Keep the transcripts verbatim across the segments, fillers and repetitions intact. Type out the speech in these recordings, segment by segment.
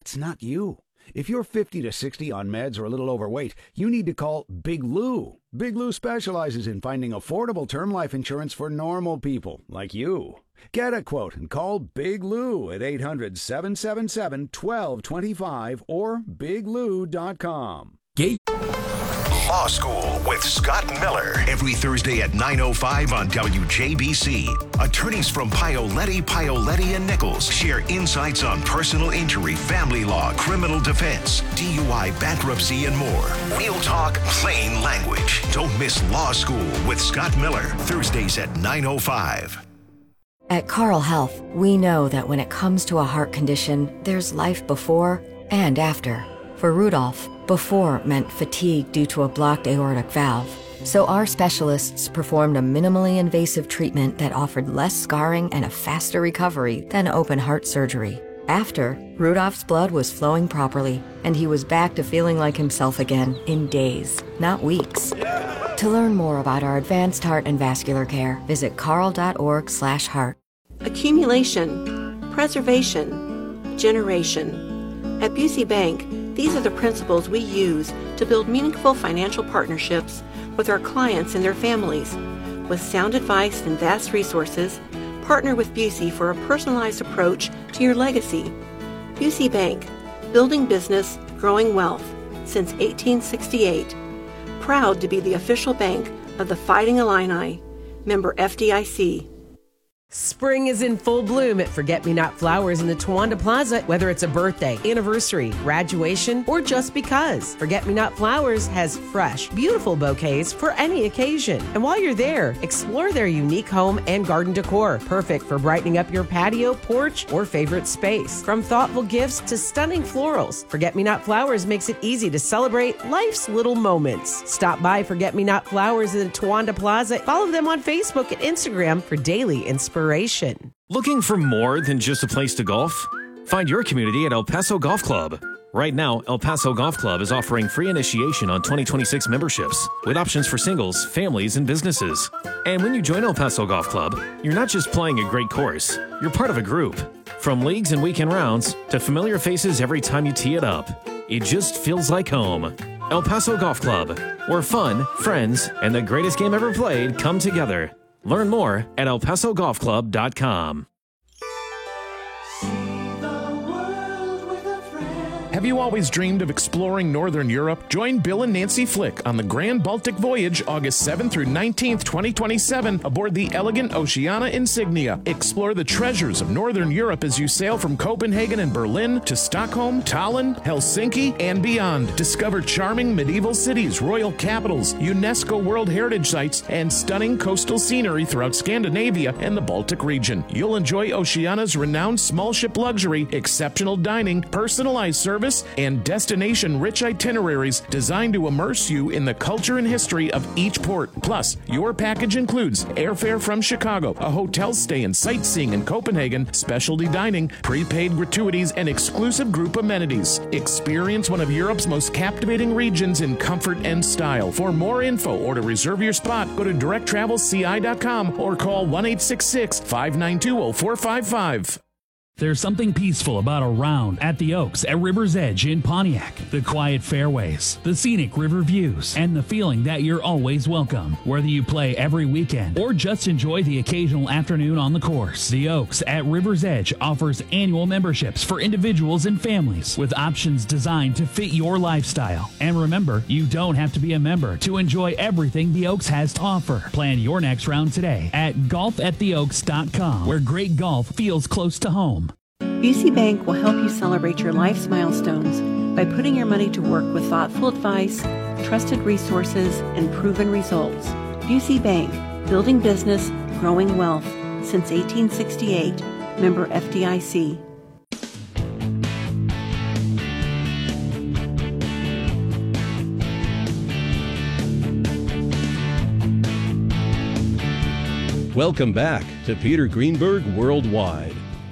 that's not you. If you're fifty to sixty on meds or a little overweight, you need to call Big Lou. Big Lou specializes in finding affordable term life insurance for normal people like you. Get a quote and call Big Lou at eight hundred, seven seven seven, one two two five or big lou dot com. Gate. Law School with Scott Miller. Every Thursday at nine oh five on W J B C. Attorneys from Paoletti, Paoletti and Nichols share insights on personal injury, family law, criminal defense, D U I, bankruptcy, and more. We'll talk plain language. Don't miss Law School with Scott Miller. Thursdays at nine oh five. At Carle Health, we know that when it comes to a heart condition, there's life before and after. For Rudolph, before meant fatigue due to a blocked aortic valve. So our specialists performed a minimally invasive treatment that offered less scarring and a faster recovery than open heart surgery. After, Rudolph's blood was flowing properly, and he was back to feeling like himself again in days, not weeks. To learn more about our advanced heart and vascular care, visit carle.org slash heart. Accumulation, preservation, generation. At Busey Bank, these are the principles we use to build meaningful financial partnerships with our clients and their families. With sound advice and vast resources, partner with Busey for a personalized approach to your legacy. Busey Bank, building business, growing wealth since eighteen sixty-eight. Proud to be the official bank of the Fighting Illini, member F D I C. Spring is in full bloom at Forget Me Not Flowers in the Towanda Plaza. Whether it's a birthday, anniversary, graduation, or just because, Forget Me Not Flowers has fresh, beautiful bouquets for any occasion. And while you're there, explore their unique home and garden decor, perfect for brightening up your patio, porch, or favorite space. From thoughtful gifts to stunning florals, Forget Me Not Flowers makes it easy to celebrate life's little moments. Stop by Forget Me Not Flowers in the Towanda Plaza. Follow them on Facebook and Instagram for daily inspiration. Looking for more than just a place to golf? Find your community at El Paso Golf Club. Right now, El Paso Golf Club is offering free initiation on twenty twenty-six memberships with options for singles, families, and businesses. And when you join El Paso Golf Club, you're not just playing a great course, you're part of a group. From leagues and weekend rounds to familiar faces every time you tee it up, it just feels like home. El Paso Golf Club, where fun, friends, and the greatest game ever played come together. Learn more at el paso golf club dot com. Have you always dreamed of exploring Northern Europe? Join Bill and Nancy Flick on the Grand Baltic Voyage August seventh through nineteenth, twenty twenty-seven aboard the elegant Oceana Insignia. Explore the treasures of Northern Europe as you sail from Copenhagen and Berlin to Stockholm, Tallinn, Helsinki, and beyond. Discover charming medieval cities, royal capitals, UNESCO World Heritage Sites, and stunning coastal scenery throughout Scandinavia and the Baltic region. You'll enjoy Oceana's renowned small ship luxury, exceptional dining, personalized service, and destination-rich itineraries designed to immerse you in the culture and history of each port. Plus, your package includes airfare from Chicago, a hotel stay and sightseeing in Copenhagen, specialty dining, prepaid gratuities, and exclusive group amenities. Experience one of Europe's most captivating regions in comfort and style. For more info or to reserve your spot, go to direct travel c i dot com or call one eight six six, five nine two, zero four five five. There's something peaceful about a round at the Oaks at River's Edge in Pontiac. The quiet fairways, the scenic river views, and the feeling that you're always welcome. Whether you play every weekend or just enjoy the occasional afternoon on the course, the Oaks at River's Edge offers annual memberships for individuals and families with options designed to fit your lifestyle. And remember, you don't have to be a member to enjoy everything the Oaks has to offer. Plan your next round today at golf at the oaks dot com, where great golf feels close to home. Busey Bank will help you celebrate your life's milestones by putting your money to work with thoughtful advice, trusted resources, and proven results. Busey Bank, building business, growing wealth since eighteen sixty-eight, member F D I C. Welcome back to Peter Greenberg Worldwide.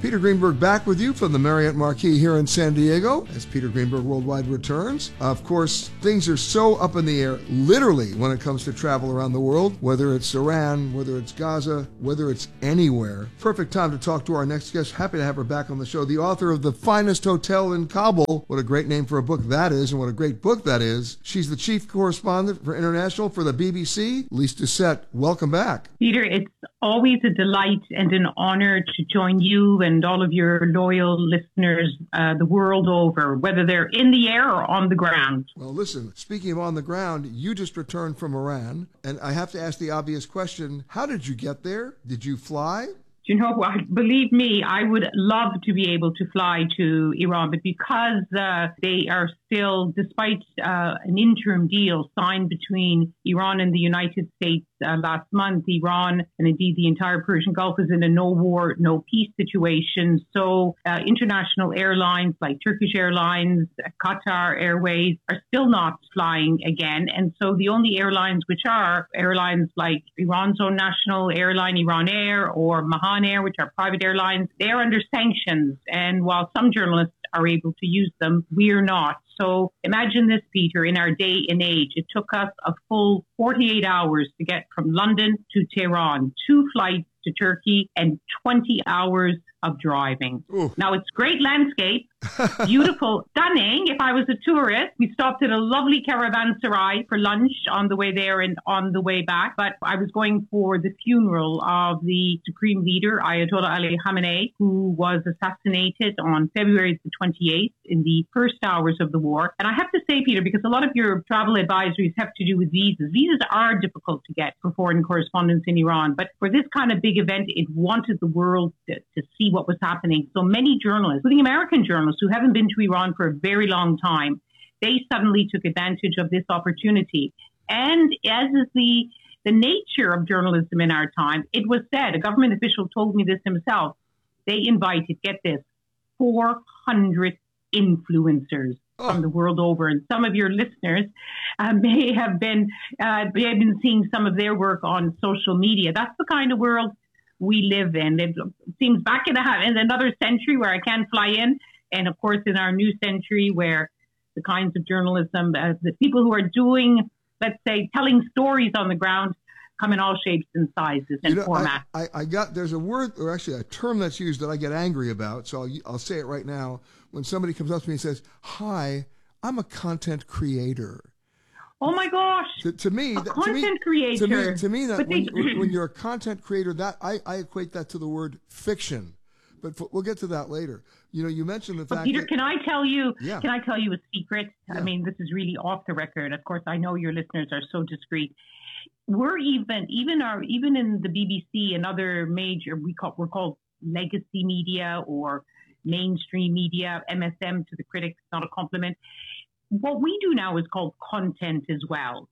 Peter Greenberg back with you from the Marriott Marquis here in San Diego as Peter Greenberg Worldwide returns. Of course, things are so up in the air, literally, when it comes to travel around the world, whether it's Iran, whether it's Gaza, whether it's anywhere. Perfect time to talk to our next guest. Happy to have her back on the show. The author of The Finest Hotel in Kabul. What a great name for a book that is, and what a great book that is. She's the chief correspondent for International for the B B C. Lise Doucette, welcome back. Peter, it's always a delight and an honor to join you and all of your loyal listeners uh, the world over, whether they're in the air or on the ground. Well, listen, speaking of on the ground, you just returned from Iran, and I have to ask the obvious question, how did you get there? Did you fly? You know what? Believe me, I would love to be able to fly to Iran, but because uh, they are still, despite uh, an interim deal signed between Iran and the United States uh, last month, Iran and indeed the entire Persian Gulf is in a no war, no peace situation. So uh, international airlines like Turkish Airlines, Qatar Airways are still not flying again. And so the only airlines which are airlines like Iran's own national airline, Iran Air, or Mahan Air, which are private airlines, they're under sanctions. And while some journalists are able to use them, we're not. So imagine this, Peter, in our day and age, it took us a full forty-eight hours to get from London to Tehran, two flights to Turkey, and twenty hours of driving. Ooh. Now, it's great landscape, beautiful, stunning. If I was a tourist, we stopped at a lovely caravanserai for lunch on the way there and on the way back. But I was going for the funeral of the supreme leader, Ayatollah Ali Khamenei, who was assassinated on February the twenty-eighth in the first hours of the war. And I have to say, Peter, because a lot of your travel advisories have to do with visas. Visas are difficult to get for foreign correspondents in Iran. But for this kind of big event, it wanted the world to, to see what was happening. So many journalists, including American journalists who haven't been to Iran for a very long time, they suddenly took advantage of this opportunity. And as is the, the nature of journalism in our time, it was said, a government official told me this himself, they invited, get this, four hundred influencers oh. from the world over. And some of your listeners uh, may have been, uh, may have been seeing some of their work on social media. That's the kind of world we live in. It seems back in, a, in another century where I can't fly in, and of course in our new century where the kinds of journalism, uh, the people who are doing, let's say, telling stories on the ground come in all shapes and sizes and you know, formats. I, I, I got, there's a word, or actually a term that's used that I get angry about, so I'll, I'll say it right now. When somebody comes up to me and says, hi, I'm a content creator. Oh my gosh! To, to me, a that, content to me, creator. To me, to me that when, they... when you're a content creator, that I, I equate that to the word fiction. But for, we'll get to that later. You know, you mentioned the but fact. Peter, that, can I tell you? Yeah. Can I tell you a secret? Yeah. I mean, this is really off the record. Of course, I know your listeners are so discreet. We're even, even our, even in the B B C and other major, we call, we're called legacy media or mainstream media. M S M to the critics, not a compliment. What we do now is called content as well.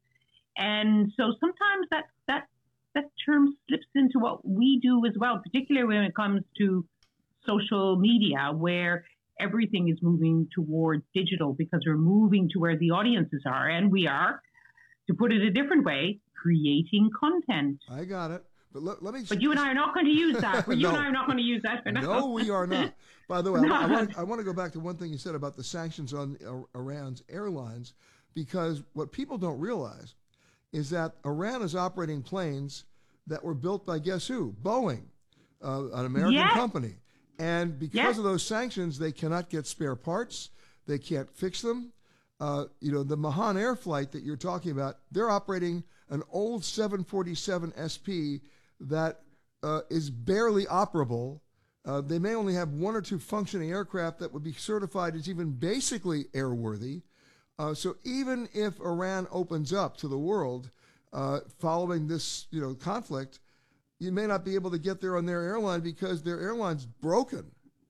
And so sometimes that, that, that term slips into what we do as well, particularly when it comes to social media, where everything is moving towards digital because we're moving to where the audiences are. And we are, to put it a different way, creating content. I got it. But let, let me. But you and I are not going to use that. But you no. and I are not going to use that. No, no we are not. By the way, no. I, I, want, I want to go back to one thing you said about the sanctions on uh, Iran's airlines, because what people don't realize is that Iran is operating planes that were built by, guess who? Boeing, uh, an American yes. company. And because yes. of those sanctions, they cannot get spare parts. They can't fix them. Uh, you know, the Mahan Air flight that you're talking about, they're operating an old seven forty-seven S P that uh, is barely operable. Uh, they may only have one or two functioning aircraft that would be certified as even basically airworthy. Uh, so even if Iran opens up to the world uh, following this, you know, conflict, you may not be able to get there on their airline because their airline's broken.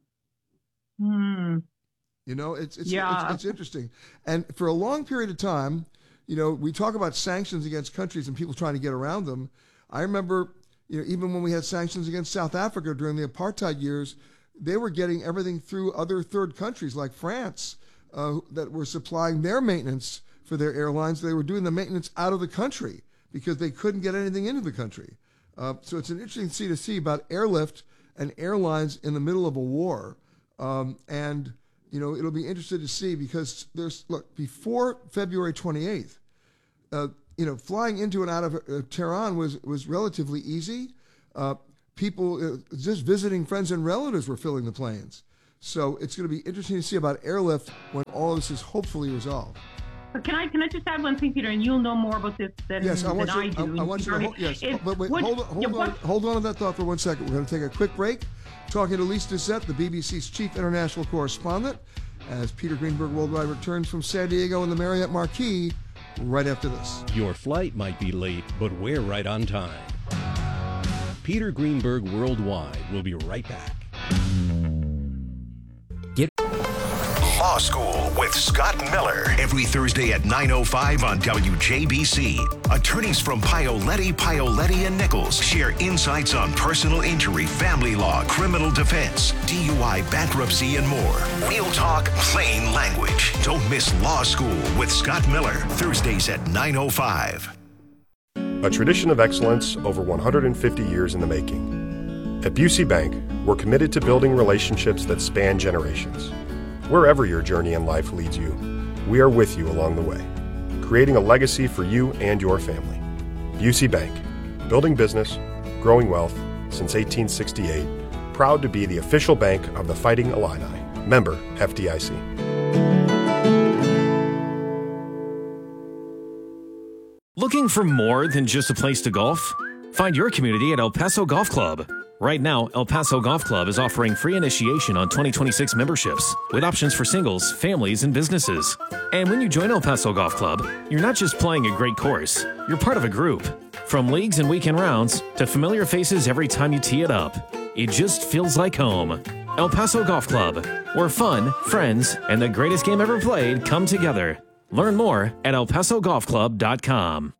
Hmm. You know, it's it's, yeah. it's it's interesting. And for a long period of time, you know, we talk about sanctions against countries and people trying to get around them. I remember, you know, even when we had sanctions against South Africa during the apartheid years, they were getting everything through other third countries like France uh, that were supplying their maintenance for their airlines. They were doing the maintenance out of the country because they couldn't get anything into the country. Uh, so it's an interesting thing to see about airlift and airlines in the middle of a war. Um, and, you know, it'll be interesting to see because there's, look, before February twenty-eighth, uh, you know, flying into and out of uh, Tehran was, was relatively easy. Uh, people uh, just visiting friends and relatives were filling the planes. So it's going to be interesting to see about airlift when all this is hopefully resolved. But can I can I just add one thing, Peter? And you'll know more about this than, yes, I, want than you, I do. I, I want you to hold, yes, if, but wait, would, hold on, hold, yeah, on, hold on to that thought for one second. We're going to take a quick break. Talking to Lise Doucette, the B B C's chief international correspondent, as Peter Greenberg Worldwide returns from San Diego in the Marriott Marquis right after this. Your flight might be late, but we're right on time. Peter Greenberg Worldwide will be right back. Get Law School with Scott Miller every Thursday at nine oh five on W J B C. Attorneys from Paoletti, Paoletti and Nichols share insights on personal injury, family law, criminal defense, D U I, bankruptcy, and more. Real talk, plain language. Don't miss Law School with Scott Miller, Thursdays at nine oh five. A tradition of excellence over one hundred fifty years in the making. At Busey Bank, we're committed to building relationships that span generations. Wherever your journey in life leads you, we are with you along the way, creating a legacy for you and your family. Busey Bank, building business, growing wealth since eighteen sixty-eight, proud to be the official bank of the Fighting Illini. Member F D I C. Looking for more than just a place to golf? Find your community at El Paso Golf Club. Right now, El Paso Golf Club is offering free initiation on twenty twenty-six memberships with options for singles, families, and businesses. And when you join El Paso Golf Club, you're not just playing a great course, you're part of a group. From leagues and weekend rounds to familiar faces every time you tee it up, it just feels like home. El Paso Golf Club, where fun, friends, and the greatest game ever played come together. Learn more at el paso golf club dot com.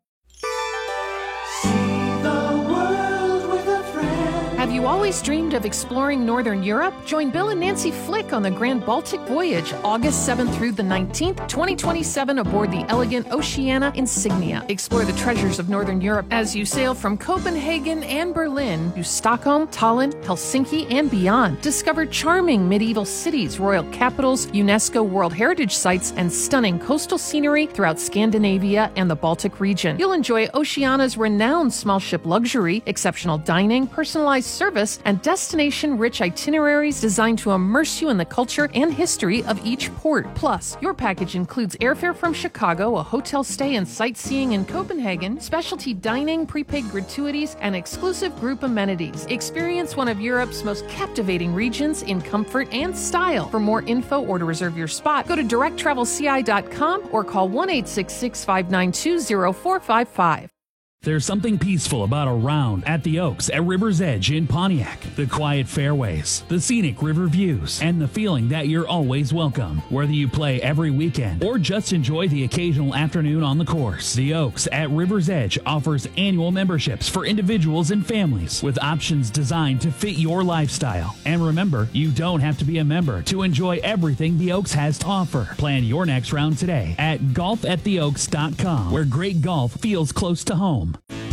Have you always dreamed of exploring Northern Europe? Join Bill and Nancy Flick on the Grand Baltic Voyage, August seventh through the nineteenth, twenty twenty-seven, aboard the elegant Oceana Insignia. Explore the treasures of Northern Europe as you sail from Copenhagen and Berlin to Stockholm, Tallinn, Helsinki, and beyond. Discover charming medieval cities, royal capitals, UNESCO World Heritage Sites, and stunning coastal scenery throughout Scandinavia and the Baltic region. You'll enjoy Oceana's renowned small ship luxury, exceptional dining, personalized service, and destination-rich itineraries designed to immerse you in the culture and history of each port. Plus, your package includes airfare from Chicago, a hotel stay and sightseeing in Copenhagen, specialty dining, prepaid gratuities, and exclusive group amenities. Experience one of Europe's most captivating regions in comfort and style. For more info or to reserve your spot, go to direct travel c i dot com or call one eight six six, five nine two, zero four five five. There's something peaceful about a round at the Oaks at River's Edge in Pontiac. The quiet fairways, the scenic river views, and the feeling that you're always welcome. Whether you play every weekend or just enjoy the occasional afternoon on the course, the Oaks at River's Edge offers annual memberships for individuals and families with options designed to fit your lifestyle. And remember, you don't have to be a member to enjoy everything the Oaks has to offer. Plan your next round today at golf at the oaks dot com, where great golf feels close to home.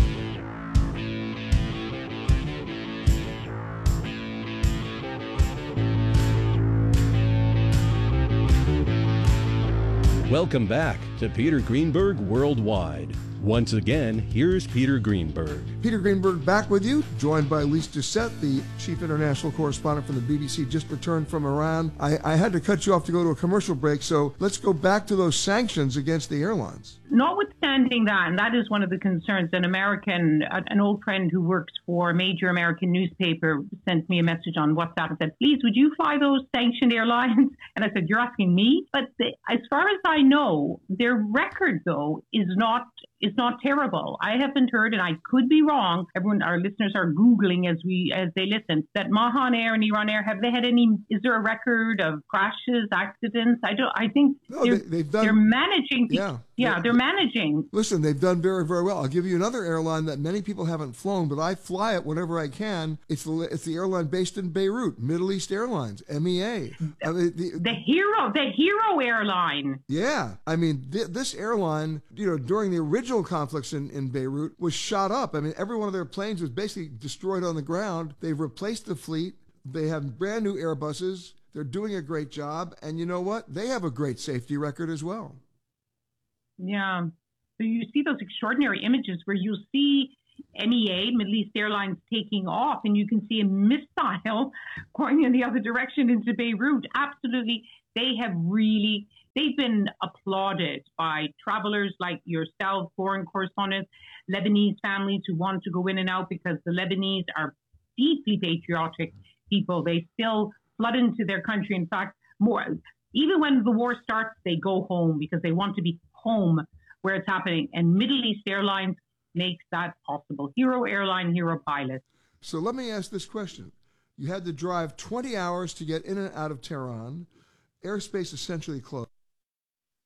Welcome back to Peter Greenberg Worldwide. Once again, here's Peter Greenberg. Peter Greenberg back with you, joined by Lise Doucette, the chief international correspondent from the B B C, just returned from Iran. I, I had to cut you off to go to a commercial break, so let's go back to those sanctions against the airlines. Notwithstanding that, and that is one of the concerns, an American, an old friend who works for a major American newspaper sent me a message on WhatsApp and said, please, would you fly those sanctioned airlines? And I said, you're asking me? But the, as far as I know, their record, though, is not is not terrible. I haven't heard, and I could be wrong. Everyone, our listeners are Googling as we as they listen, that Mahan Air and Iran Air, have they had any, is there a record of crashes, accidents? I don't, I think no, they're, they, they've done, they're managing. Yeah. Yeah, they're managing. Listen, they've done very, very well. I'll give you another airline that many people haven't flown, but I fly it whenever I can. It's the, it's the airline based in Beirut, Middle East Airlines, M E A. I mean, the, the hero, the hero airline. Yeah. I mean, th- this airline, you know, during the original original conflicts in, in Beirut was shot up. I mean, every one of their planes was basically destroyed on the ground. They've replaced the fleet. They have brand new Airbuses. They're doing a great job. And you know what? They have a great safety record as well. Yeah. So you see those extraordinary images where you see M E A, Middle East Airlines, taking off, and you can see a missile going in the other direction into Beirut. Absolutely. They have really, they've been applauded by travelers like yourself, foreign correspondents, Lebanese families who want to go in and out because the Lebanese are deeply patriotic people. They still flood into their country. In fact, more, even when the war starts, they go home because they want to be home where it's happening. And Middle East Airlines makes that possible. Hero airline, hero pilot. So let me ask this question. You had to drive twenty hours to get in and out of Tehran. Airspace essentially closed.